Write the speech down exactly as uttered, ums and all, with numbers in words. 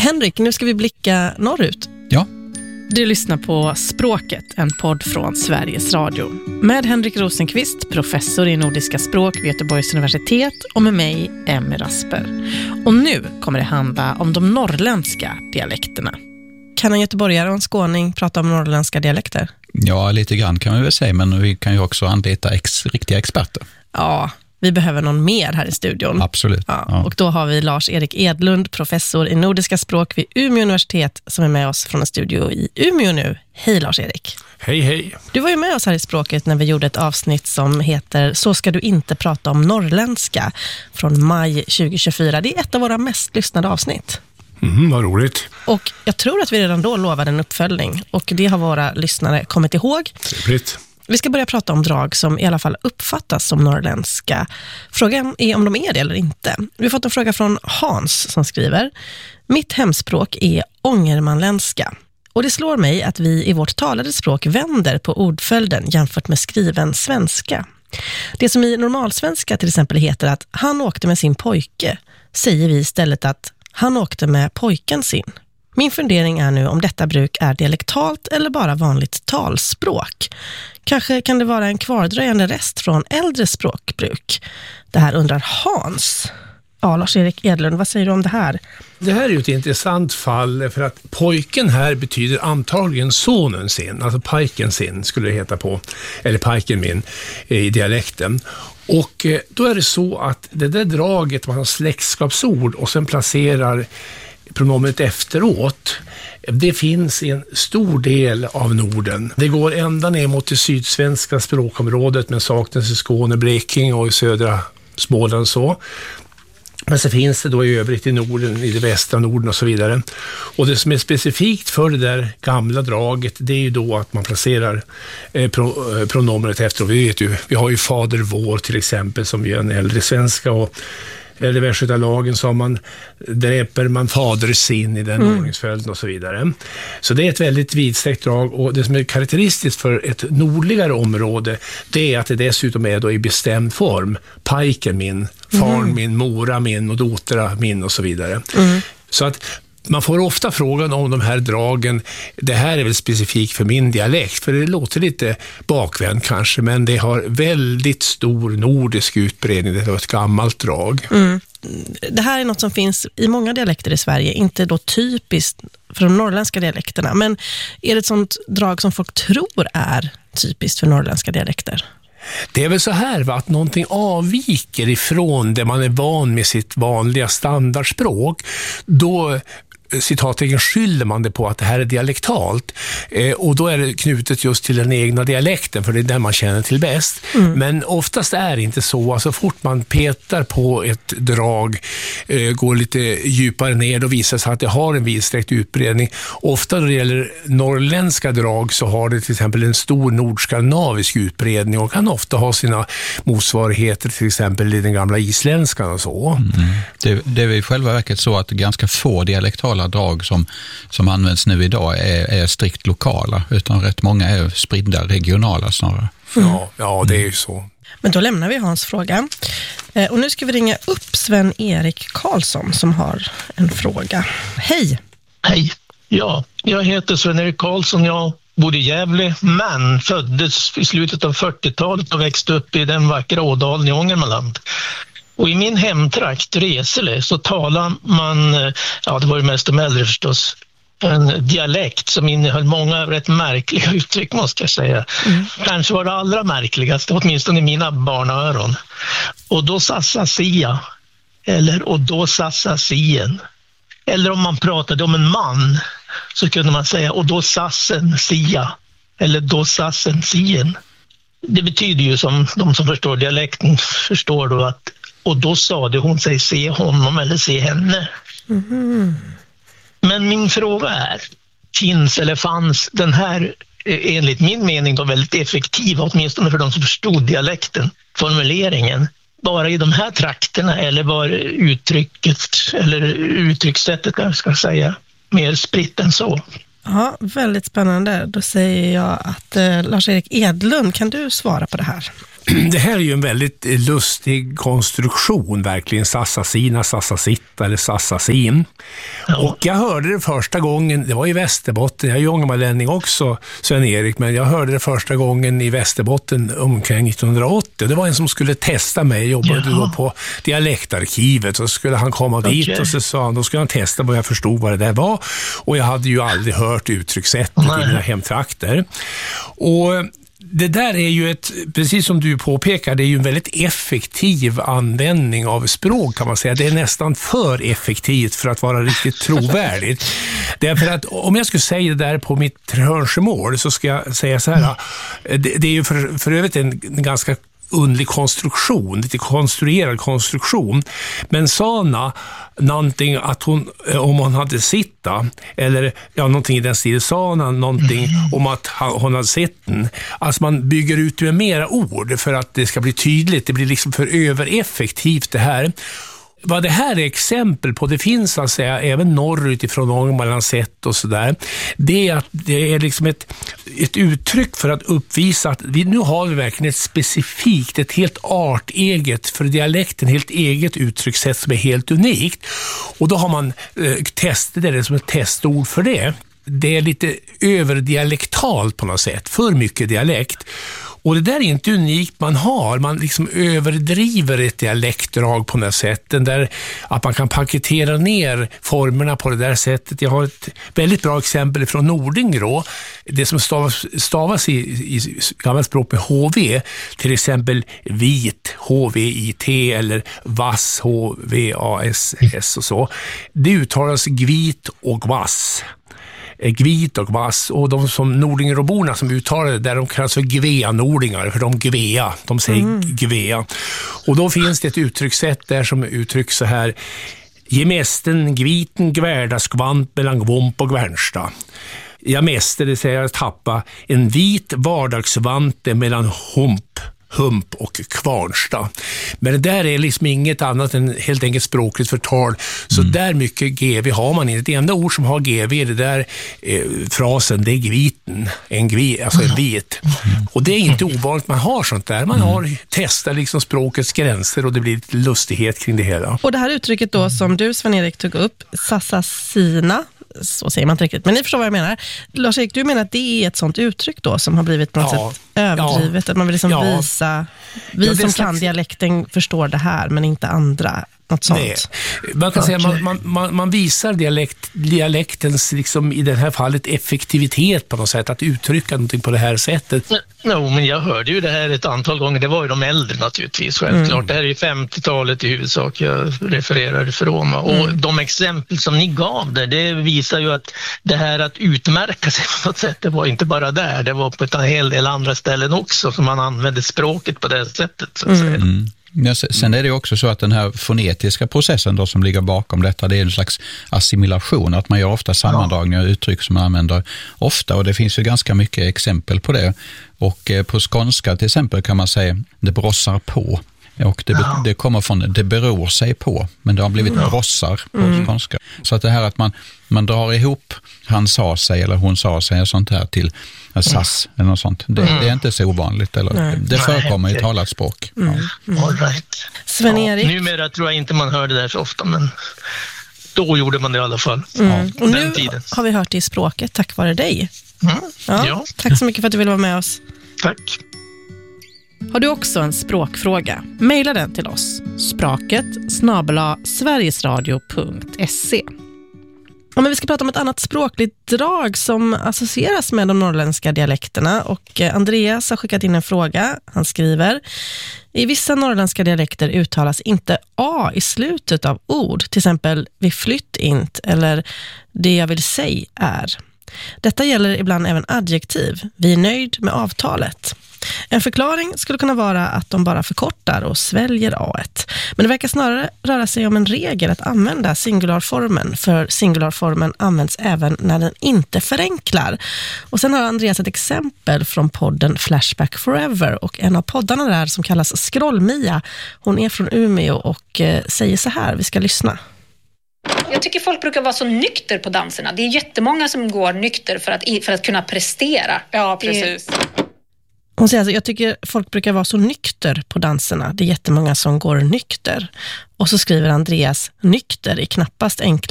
Henrik, nu ska vi blicka norrut. Ja. Du lyssnar på Språket, en podd från Sveriges Radio. Med Henrik Rosenqvist, professor i nordiska språk vid Göteborgs universitet, och med mig, Emmy Rasper. Och nu kommer det handla om de norrländska dialekterna. Kan en göteborgare och en skåning prata om norrländska dialekter? Ja, lite grann kan vi väl säga, men vi kan ju också anlita ex- riktiga experter. Ja, vi behöver någon mer här i studion. Absolut. Ja, Ja. och då har vi Lars-Erik Edlund, professor i nordiska språk vid Umeå universitet, som är med oss från en studio i Umeå nu. Hej Lars-Erik. Hej, hej. Du var ju med oss här i Språket när vi gjorde ett avsnitt som heter Så ska du inte prata om norrländska från maj tjugo tjugofyra. Det är ett av våra mest lyssnade avsnitt. Mm, vad roligt. Och jag tror att vi redan då lovade en uppföljning, och det har våra lyssnare kommit ihåg. Trevligt. Vi ska börja prata om drag som i alla fall uppfattas som norrländska. Frågan är om de är det eller inte. Vi har fått en fråga från Hans som skriver: Mitt hemspråk är ångermanländska. Och det slår mig att vi i vårt talade språk vänder på ordföljden jämfört med skriven svenska. Det som i normalsvenska till exempel heter att han åkte med sin pojke, säger vi istället att han åkte med pojken sin. Min fundering är nu om detta bruk är dialektalt eller bara vanligt talspråk. Kanske kan det vara en kvardröjande rest från äldre språkbruk. Det här undrar Hans. Ja, Lars-Erik Edlund, vad säger du om det här? Det här är ju ett intressant fall, för att pojken här betyder antagligen sonen sin, alltså pojken sin skulle det heta på, eller pojken min i dialekten. Och då är det så att det där draget, man har släktskapsord och sen placerar pronomet efteråt, det finns i en stor del av Norden. Det går ända ner mot det sydsvenska språkområdet, men saknas i Skåne, Blekinge och i södra Småland så. Men så finns det då i övrigt i Norden, i det västra Norden och så vidare. Och det som är specifikt för det där gamla draget, det är ju då att man placerar eh, pro, eh, pronomenet efter. Och vi vet ju, vi har ju fader vår till exempel, som är en äldre svenska, och eller västgötalagen sa man, dräper man fader sin i den mm. ordningsföljden och så vidare. Så det är ett väldigt vidsträckt drag, och det som är karaktäristiskt för ett nordligare område, det är att det dessutom är då i bestämd form. Pajken min, farn mm. min, mora min och dotra min och så vidare. Mm. Så att man får ofta frågan om de här dragen, det här är väl specifikt för min dialekt, för det låter lite bakvänt kanske, men det har väldigt stor nordisk utbredning, det är ett gammalt drag. Mm. Det här är något som finns i många dialekter i Sverige, inte då typiskt för de norrländska dialekterna, men är det ett sånt drag som folk tror är typiskt för norrländska dialekter? Det är väl så här, va, att någonting avviker ifrån det man är van med sitt vanliga standardspråk, då citattecken skyller man det på att det här är dialektalt, eh, och då är det knutet just till den egna dialekten, för det är den man känner till bäst. Mm. Men oftast är det inte så. Alltså fort man petar på ett drag, eh, går lite djupare ner, då visar sig att det har en vidsträckt utbredning. Ofta då det gäller norrländska drag så har det till exempel en stor nordskandinavisk utbredning och kan ofta ha sina motsvarigheter till exempel i den gamla isländskan och så. Mm. Det, det är i själva verket så att ganska få dialektala drag som, som används nu idag är, är strikt lokala, utan rätt många är spridda regionala snarare. Mm. Ja, ja, det är ju så. Men då lämnar vi Hans fråga. Eh, och nu ska vi ringa upp Sven-Erik Karlsson som har en fråga. Hej! Hej! Ja, jag heter Sven-Erik Karlsson. Jag bodde i Gävle, men föddes i slutet av fyrtiotalet och växte upp i den vackra Ådalen i Ångermanland. Och i min hemtrakt, Resele, så talar man, ja det var ju mest de äldre förstås, en dialekt som innehöll många rätt märkliga uttryck måste jag säga. Mm. Kanske var det allra märkligaste, åtminstone i mina barnaöron. Och då sassa sia, eller och då sassa sien. Eller om man pratade om en man så kunde man säga och då sassen sia, eller då sassen sien. Det betyder ju, som de som förstår dialekten förstår då, att och då sade hon sig se honom eller se henne. Mm. Men min fråga är, finns eller fanns den här enligt min mening då väldigt effektiva, åtminstone för de som förstod dialekten, formuleringen, bara i de här trakterna, eller var uttrycket eller uttryckssättet jag ska säga mer spritt än så? Ja, väldigt spännande. Då säger jag att eh, Lars-Erik Edlund, kan du svara på det här? det här är ju en väldigt lustig konstruktion, verkligen. Sassasina, sassasitta eller sassasin. Ja. Och jag hörde det första gången, det var i Västerbotten, jag är ju ångermanlänning också, Sven-Erik, men jag hörde det första gången i Västerbotten omkring nittonhundraåttio. Det var en som skulle testa mig, jag jobbade ja. då på dialektarkivet, och så skulle han komma okay. dit och så sa han, då skulle han testa vad jag förstod vad det där var. Och jag hade ju aldrig hört uttryckssättet Nej. i mina hemtrakter. Och det där är ju ett, precis som du påpekar, det är ju en väldigt effektiv användning av språk, kan man säga. Det är nästan för effektivt för att vara riktigt trovärdigt. Därför att om jag skulle säga det där på mitt hörsemål så ska jag säga så här, det, det är ju för, för övrigt en, en ganska underlig konstruktion, lite konstruerad konstruktion. Men Sana någonting att hon, om hon hade sitta, eller ja, någonting i den stilen, Sana någonting mm. om att hon hade sett den. Alltså man bygger ut med mera ord för att det ska bli tydligt. Det blir liksom för övereffektivt det här. Vad det här är exempel på, det finns att säga även norrut ifrån Ångermanlandsett och sådär, det är att det är liksom ett, ett uttryck för att uppvisa att vi, nu har vi verkligen ett specifikt, ett helt arteget, för dialekten helt eget uttryckssätt som är helt unikt. Och då har man eh, testat det som ett testord för det. Det är lite överdialektalt på något sätt, för mycket dialekt. Och det där är inte unikt man har. Man liksom överdriver ett dialektdrag på något sätt. Den där, att man kan paketera ner formerna på det där sättet. Jag har ett väldigt bra exempel från Nordingrå. Det som stavas, stavas i, i gammalt språk med H V. Till exempel vit, H V I T, eller vass, H V A S S och så. Det uttalas gvit och vass. Gvit och vass, och de som Nordingeråborna som uttalade där, de kallas för Gvea-nordingar, för de Gvea, de säger mm. Gvea. Och då finns det ett uttryckssätt där som uttrycks så här: gemästen gviten gvärda skvant mellan gvomp och gvärnsta. Jag mäste, det säger att tappa en vit vardagsvante mellan hump Hump och Kvarnsta. Men det där är liksom inget annat än helt enkelt språkligt förtal. Så mm. där mycket G V har man inte. Det enda ord som har G V är det där eh, frasen, det är gviten. En gvi, alltså en vit. Mm. Och det är inte ovanligt man har sånt där. Man har testat liksom språkets gränser och det blir lite lustighet kring det hela. Och det här uttrycket då som du, Sven-Erik, tog upp, sassasina, så säger man inte riktigt, men ni förstår vad jag menar. Lars-Erik, du menar att det är ett sånt uttryck då som har blivit på något ja, sätt överdrivet, ja, att man vill liksom ja, visa, vi ja, som slags... kan dialekten förstår det här, men inte andra, något sånt. Nej. Man kan okay. säga man, man, man visar dialekt, dialektens liksom i det här fallet effektivitet på något sätt, att uttrycka någonting på det här sättet. No, men jag hörde ju det här ett antal gånger, det var ju de äldre naturligtvis, självklart. Mm. Det här är ju femtiotalet i huvudsak jag refererar ifrån. Och mm. de exempel som ni gav där, det visar ju att det här att utmärka sig på något sätt, det var inte bara där, det var på en hel del andra ställen också som man använde språket på det sättet, så att säga. Mm. Ja, sen är det också så att den här fonetiska processen då som ligger bakom detta, det är en slags assimilation, att man gör ofta sammandragningar och uttryck som man använder ofta, och det finns ju ganska mycket exempel på det. Och på skånska till exempel kan man säga det brossar på. Och det, ja. det kommer från det beror sig på, men det har blivit ja. brossar på mm. skånska. Så att det här att man, man drar ihop han sa sig eller hon sa sig och sånt här till sass mm. eller något sånt. Det, mm. det är inte så ovanligt. Eller, det, det förekommer i talat språk. Mm. Ja. All right. Sven-Erik? Ja, numera tror jag inte man hör det där så ofta, men då gjorde man det i alla fall. Mm. Och nu tiden. Har vi hört det i språket tack vare dig. Mm. Ja. Ja. Tack så mycket för att du ville vara med oss. Tack. Har du också en språkfråga? Maila den till oss. språket snabel-a sverigesradio punkt se. Ja, men vi ska prata om ett annat språkligt drag som associeras med de norrländska dialekterna, och Andreas har skickat in en fråga. Han skriver: i vissa norrländska dialekter uttalas inte A i slutet av ord, till exempel vi flytt int eller det jag vill säga är. Detta gäller ibland även adjektiv. Vi är nöjd med avtalet. En förklaring skulle kunna vara att de bara förkortar och sväljer A-et. Men det verkar snarare röra sig om en regel att använda singularformen, för singularformen används även när den inte förenklar. Och sen har Andreas ett exempel från podden Flashback Forever, och en av poddarna där som kallas Scrollmia, hon är från Umeå och eh, säger så här, vi ska lyssna. Jag tycker folk brukar vara så nykter på danserna. Det är jättemånga som går nykter för att, för att kunna prestera. Ja, precis. Det... Hon säger alltså, jag tycker folk brukar vara så nykter på danserna. Det är jättemånga som går nykter. Och så skriver Andreas, nykter är knappast enkla